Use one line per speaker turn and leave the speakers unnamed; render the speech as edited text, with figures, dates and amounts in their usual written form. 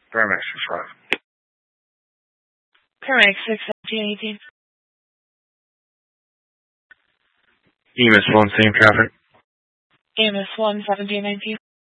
Paramedic 6-5.
Paramedic 6-17.
EMS 1, same traffic.
EMS 1, 17-19.